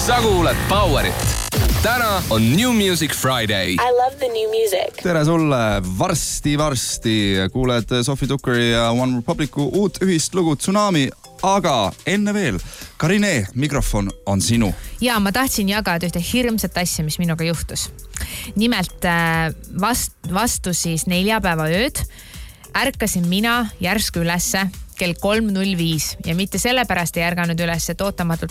Sa kuuled Powerit. Täna on New Music Friday. I love the new music. Tere sulle, varsti kuuled Sophie Tukkeri ja One Republicu uut ühist lugu Tsunami, aga enne veel, Karine, mikrofon on sinu. Ja ma tahtsin jagada ühte hirmsat asja, mis minuga juhtus. Nimelt vastu siis 4 päeva ööd ärkasin mina järsku ülesse kell 3.05 ja mitte sellepärast ei ärganud üles, et ootamatult